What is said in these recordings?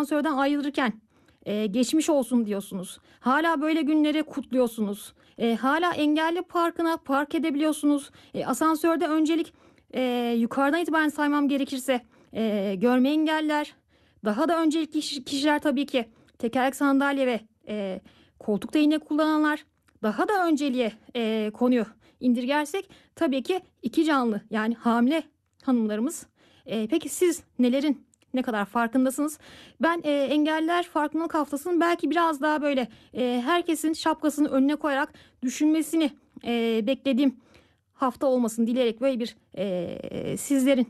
asansörden ayrılırken geçmiş olsun diyorsunuz. Hala böyle günleri kutluyorsunuz. Hala engelli parkına park edebiliyorsunuz. Asansörde öncelik yukarıdan itibaren saymam gerekirse görme engeller, daha da öncelikli kişiler tabii ki tekerlek sandalye ve koltuk değneği kullananlar, daha da önceliğe konuyu indirgersek tabii ki iki canlı yani hamile hanımlarımız. Peki siz ne kadar farkındasınız? Ben engelliler farkındalık haftasının belki biraz daha böyle herkesin şapkasını önüne koyarak düşünmesini beklediğim hafta olmasını dileyerek böyle bir sizlerin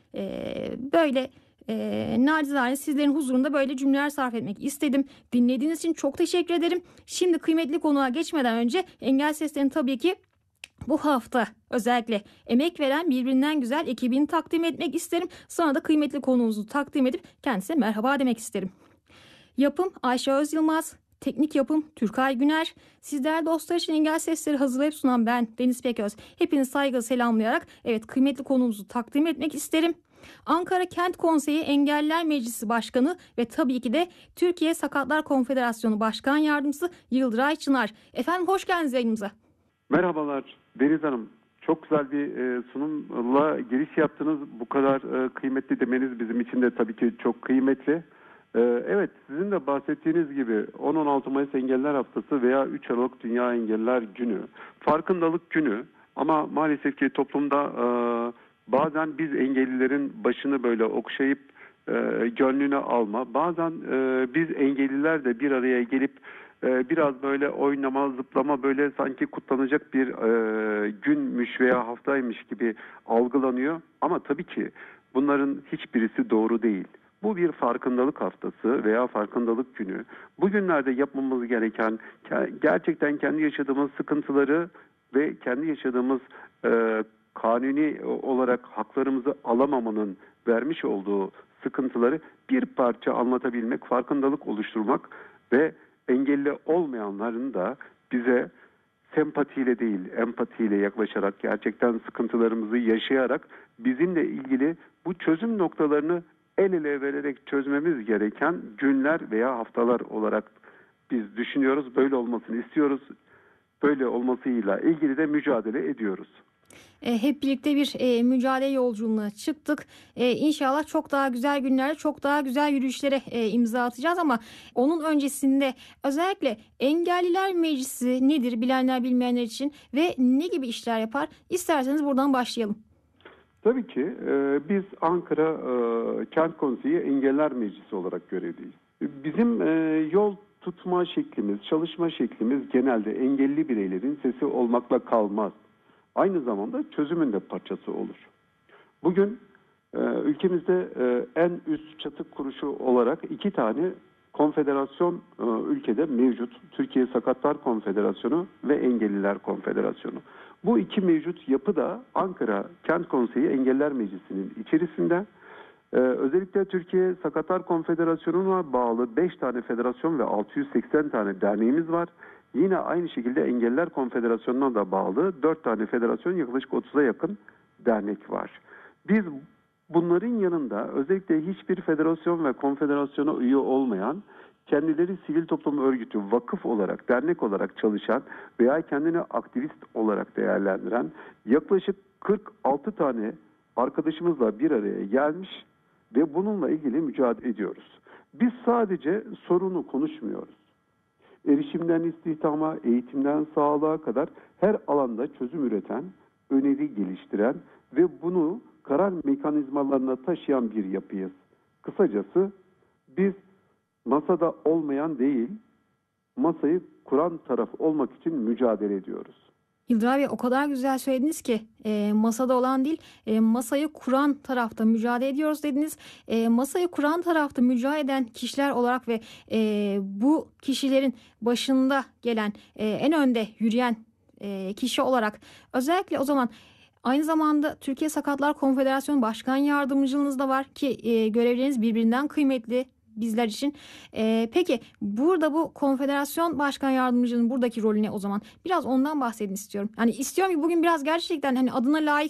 böyle nacizane sizlerin huzurunda böyle cümleler sarf etmek istedim. Dinlediğiniz için çok teşekkür ederim. Şimdi kıymetli konuğa geçmeden önce engel seslerini tabii ki bu hafta özellikle emek veren birbirinden güzel ekibini takdim etmek isterim. Sonra da kıymetli konuğumuzu takdim edip kendisine merhaba demek isterim. Yapım Ayşe Özyılmaz, teknik yapım Türkay Güner, sizler dostlar için engel sesleri hazırlayıp sunan ben Deniz Peköz. Hepinizi saygıyla selamlayarak kıymetli konuğumuzu takdim etmek isterim. Ankara Kent Konseyi Engelliler Meclisi Başkanı ve tabii ki de Türkiye Sakatlar Konfederasyonu Başkan Yardımcısı Yıldıray Çınar. Efendim hoş geldiniz yayınımıza. Merhabalar Deniz Hanım. Çok güzel bir sunumla giriş yaptınız. Bu kadar kıymetli demeniz bizim için de tabii ki çok kıymetli. Evet, sizin de bahsettiğiniz gibi 10-16 Mayıs Engeller Haftası veya 3 Aralık Dünya Engelliler Günü, farkındalık günü ama maalesef ki toplumda bazen biz engellilerin başını böyle okşayıp gönlünü alma, bazen biz engelliler de bir araya gelip biraz böyle oynama, zıplama böyle sanki kutlanacak bir günmüş veya haftaymış gibi algılanıyor. Ama tabii ki bunların hiçbirisi doğru değil. Bu bir farkındalık haftası veya farkındalık günü. Bugünlerde yapmamız gereken gerçekten kendi yaşadığımız sıkıntıları ve kendi yaşadığımız kanuni olarak haklarımızı alamamanın vermiş olduğu sıkıntıları bir parça anlatabilmek, farkındalık oluşturmak ve engelli olmayanların da bize sempatiyle değil, empatiyle yaklaşarak, gerçekten sıkıntılarımızı yaşayarak bizimle ilgili bu çözüm noktalarını el ele vererek çözmemiz gereken günler veya haftalar olarak biz düşünüyoruz. Böyle olmasını istiyoruz. Böyle olmasıyla ilgili de mücadele ediyoruz. Hep birlikte bir mücadele yolculuğuna çıktık. İnşallah çok daha güzel günlerde çok daha güzel yürüyüşlere imza atacağız ama onun öncesinde özellikle Engelliler Meclisi nedir bilenler bilmeyenler için ve ne gibi işler yapar? İsterseniz buradan başlayalım. Tabii ki biz Ankara Kent Konseyi Engelliler Meclisi olarak görevliyiz. Bizim yol tutma şeklimiz, çalışma şeklimiz genelde engelli bireylerin sesi olmakla kalmaz. Aynı zamanda çözümün de parçası olur. Bugün ülkemizde en üst çatı kuruşu olarak 2 tane konfederasyon ülkede mevcut. Türkiye Sakatlar Konfederasyonu ve Engelliler Konfederasyonu. Bu iki mevcut yapı da Ankara Kent Konseyi Engelliler Meclisi'nin içerisinde. Özellikle Türkiye Sakatlar Konfederasyonu'na bağlı 5 tane federasyon ve 680 tane derneğimiz var. Yine aynı şekilde Engelliler Konfederasyonu'na da bağlı 4 tane federasyon, yaklaşık 30'a yakın dernek var. Biz bunların yanında özellikle hiçbir federasyon ve konfederasyona üye olmayan, kendileri sivil toplum örgütü, vakıf olarak, dernek olarak çalışan veya kendini aktivist olarak değerlendiren yaklaşık 46 tane arkadaşımızla bir araya gelmiş ve bununla ilgili mücadele ediyoruz. Biz sadece sorunu konuşmuyoruz. Erişimden istihdama, eğitimden sağlığa kadar her alanda çözüm üreten, öneri geliştiren ve bunu karar mekanizmalarına taşıyan bir yapıyız. Kısacası biz masada olmayan değil, masayı kuran taraf olmak için mücadele ediyoruz. Yıldıray Bey o kadar güzel söylediniz ki masada olan değil masayı kuran tarafta mücadele ediyoruz dediniz. Masayı kuran tarafta mücadele eden kişiler olarak ve bu kişilerin başında gelen en önde yürüyen kişi olarak özellikle o zaman aynı zamanda Türkiye Sakatlar Konfederasyonu Başkan Yardımcılığınız da var ki görevleriniz birbirinden kıymetli bizler için. Peki burada bu konfederasyon başkan yardımcının buradaki rolü ne o zaman? Biraz ondan bahsedin istiyorum. Yani istiyorum ki bugün biraz gerçekten hani adına layık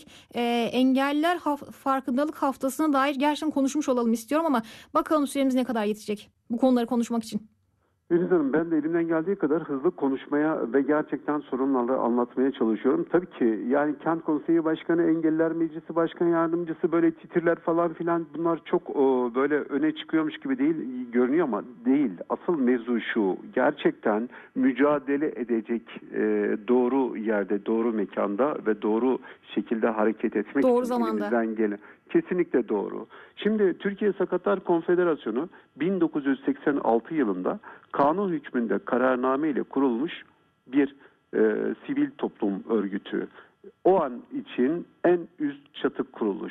engelliler farkındalık haftasına dair gerçekten konuşmuş olalım istiyorum ama bakalım süremiz ne kadar yetecek. bu konuları konuşmak için? Deniz Hanım, ben de elimden geldiği kadar hızlı konuşmaya ve gerçekten sorunları anlatmaya çalışıyorum. Tabii ki yani Kent Konseyi Başkanı, Engelliler Meclisi Başkan Yardımcısı böyle titirler falan filan, bunlar çok böyle öne çıkıyormuş gibi değil görünüyor ama değil. Asıl mevzu şu: gerçekten mücadele edecek doğru yerde, doğru mekanda ve doğru şekilde hareket etmek Doğru için zamanda. elimizden gelen. Kesinlikle doğru. Şimdi Türkiye Sakatlar Konfederasyonu 1986 yılında kanun hükmünde kararname ile kurulmuş bir sivil toplum örgütü. O an için en üst çatı kuruluş.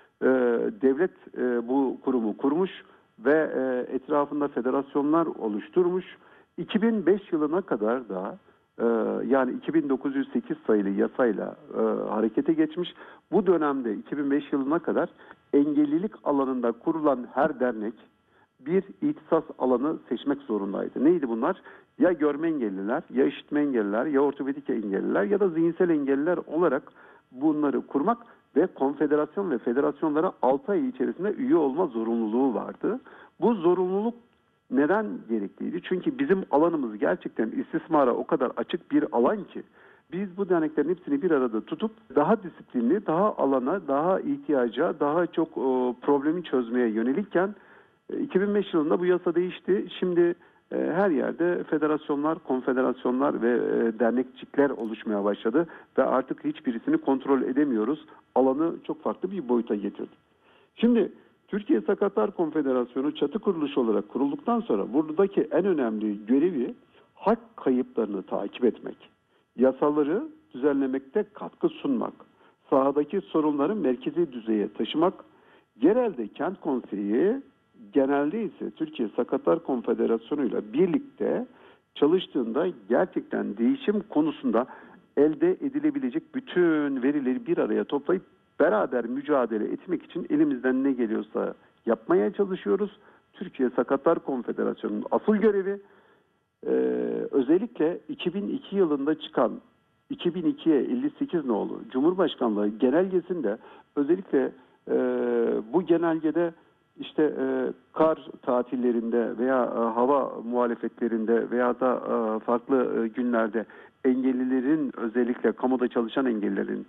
Devlet bu kurumu kurmuş ve etrafında federasyonlar oluşturmuş. 2005 yılına kadar da yani 2908 sayılı yasayla harekete geçmiş. Bu dönemde 2005 yılına kadar engellilik alanında kurulan her dernek bir ihtisas alanı seçmek zorundaydı. Neydi bunlar? Ya görme engelliler, ya işitme engelliler, ya ortopedik engelliler ya da zihinsel engelliler olarak bunları kurmak ve konfederasyon ve federasyonlara 6 ay içerisinde üye olma zorunluluğu vardı. Bu zorunluluk neden gerekliydi? Çünkü bizim alanımız gerçekten istismara o kadar açık bir alan ki biz bu derneklerin hepsini bir arada tutup daha disiplinli, daha alana, daha ihtiyaca, daha çok problemi çözmeye yönelikken 2005 yılında bu yasa değişti. Şimdi her yerde federasyonlar, konfederasyonlar ve dernekçikler oluşmaya başladı ve artık hiçbirisini kontrol edemiyoruz. Alanı çok farklı bir boyuta getirdi. Şimdi Türkiye Sakatlar Konfederasyonu çatı kuruluşu olarak kurulduktan sonra buradaki en önemli görevi hak kayıplarını takip etmek, yasaları düzenlemekte katkı sunmak, sahadaki sorunları merkezi düzeye taşımak, genelde kent konseyi, genelde ise Türkiye Sakatlar Konfederasyonu ile birlikte çalıştığında gerçekten değişim konusunda elde edilebilecek bütün verileri bir araya toplayıp beraber mücadele etmek için elimizden ne geliyorsa yapmaya çalışıyoruz. Türkiye Sakatlar Konfederasyonu'nun asıl görevi özellikle 2002 yılında çıkan 2002'ye 58 nolu Cumhurbaşkanlığı genelgesinde özellikle bu genelgede işte kar tatillerinde veya hava muhalefetlerinde veya da farklı günlerde engellilerin, özellikle kamuda çalışan engellilerin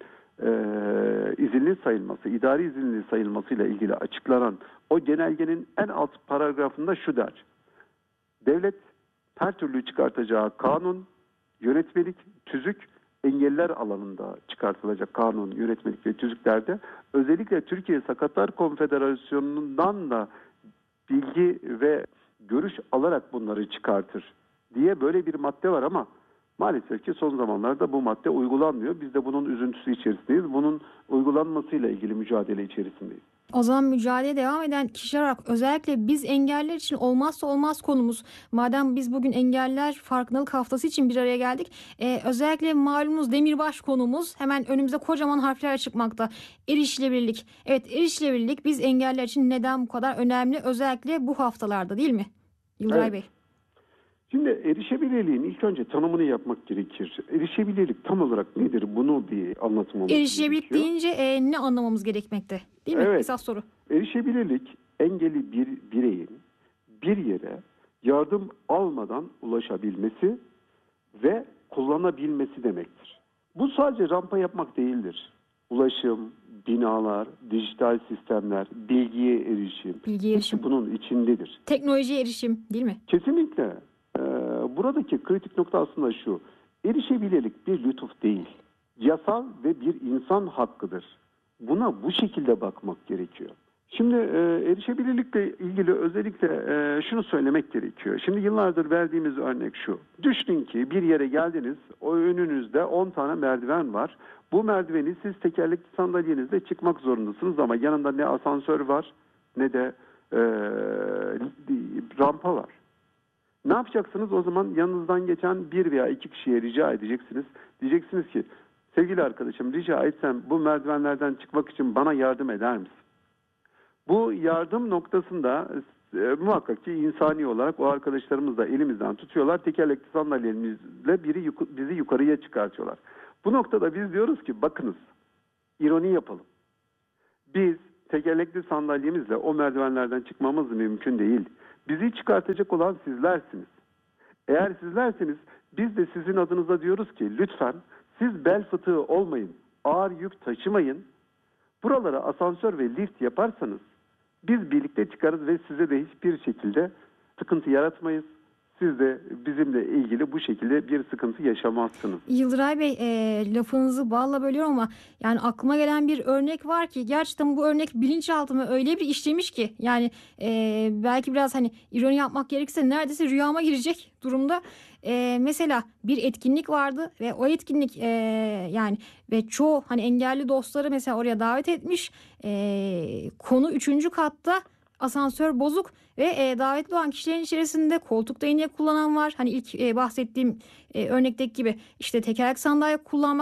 izinli sayılması, idari izinli sayılmasıyla ilgili açıklanan o genelgenin en alt paragrafında şu der: devlet her türlü çıkartacağı kanun, yönetmelik, tüzük engeller alanında çıkartılacak kanun, yönetmelik ve tüzüklerde özellikle Türkiye Sakatlar Konfederasyonu'ndan da bilgi ve görüş alarak bunları çıkartır diye böyle bir madde var ama maalesef ki son zamanlarda bu madde uygulanmıyor. Biz de bunun üzüntüsü içerisindeyiz. Bunun uygulanmasıyla ilgili mücadele içerisindeyiz. O zaman mücadeleye devam eden kişiler olarak özellikle biz engelliler için olmazsa olmaz konumuz. Madem biz bugün engelliler farkındalık haftası için bir araya geldik. Özellikle malumunuz demirbaş konumuz hemen önümüzde kocaman harfler çıkmakta. Erişilebilirlik. Evet, erişilebilirlik biz engelliler için neden bu kadar önemli? Özellikle bu haftalarda, değil mi Yıldıray Evet. Bey? Şimdi erişebilirliğin ilk önce tanımını yapmak gerekir. Erişebilirlik tam olarak nedir? Bunu bir anlatmamız Erişilebilirlik gerekiyor. deyince ne anlamamız gerekmekte? Değil mi? Evet. Esas soru. Erişebilirlik engelli bir bireyin bir yere yardım almadan ulaşabilmesi ve kullanabilmesi demektir. Bu sadece rampa yapmak değildir. Ulaşım, binalar, dijital sistemler, bilgiye erişim, Bilgiye erişim. hepsi bunun içindedir. Teknolojiye erişim, değil mi? Kesinlikle. Buradaki kritik nokta aslında şu: erişebilirlik bir lütuf değil, yasal ve bir insan hakkıdır. Buna bu şekilde bakmak gerekiyor. Şimdi erişebilirlikle ilgili özellikle şunu söylemek gerekiyor. Şimdi yıllardır verdiğimiz örnek şu: düşünün ki bir yere geldiniz, o önünüzde 10 tane merdiven var. Bu merdiveni siz tekerlekli sandalyenizle çıkmak zorundasınız ama yanında ne asansör var ne de rampa var. Ne yapacaksınız? O zaman yanınızdan geçen bir veya iki kişiye rica edeceksiniz. Diyeceksiniz ki, sevgili arkadaşım, rica etsem bu merdivenlerden çıkmak için bana yardım eder misin? Bu yardım noktasında muhakkak ki insani olarak o arkadaşlarımız da elimizden tutuyorlar. Tekerlekli sandalyemizle bizi yukarıya çıkartıyorlar. Bu noktada biz diyoruz ki bakınız, ironi yapalım. Biz tekerlekli sandalyemizle o merdivenlerden çıkmamız mümkün değil. Bizi çıkartacak olan sizlersiniz. Eğer sizlerseniz biz de sizin adınıza diyoruz ki lütfen siz bel fıtığı olmayın, ağır yük taşımayın. Buralara asansör ve lift yaparsanız biz birlikte çıkarız ve size de hiçbir şekilde sıkıntı yaratmayız. Siz de bizimle ilgili bu şekilde bir sıkıntı yaşamazsınız. Yıldıray Bey, lafınızı balla bölüyorum ama yani aklıma gelen bir örnek var ki gerçekten bu örnek bilinçaltıma öyle bir işlemiş ki yani belki biraz hani ironi yapmak gerekirse neredeyse rüyama girecek durumda. Mesela bir etkinlik vardı ve o etkinlik yani ve çoğu hani engelli dostları mesela oraya davet etmiş. Konu 3. katta. Asansör bozuk ve davetli olan kişilerin içerisinde koltuk değneği kullanan var. Hani ilk bahsettiğim örnekteki gibi işte tekerlek sandalye kullanmak